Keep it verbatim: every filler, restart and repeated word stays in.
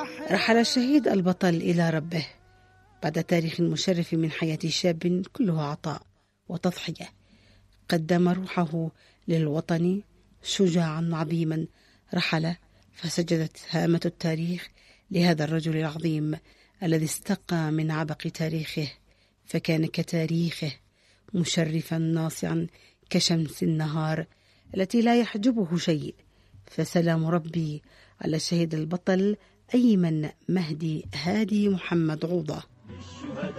رحل الشهيد البطل إلى ربه بعد تاريخ مشرف من حياة شاب كله عطاء وتضحية، قدم روحه للوطن شجاعا عظيما. رحل فسجدت هامة التاريخ لهذا الرجل العظيم الذي استقى من عبق تاريخه، فكان كتاريخه مشرفا ناصعا كشمس النهار التي لا يحجبه شيء. فسلام ربي على الشهيد البطل أيمن مهدي هادي محمد عوضة.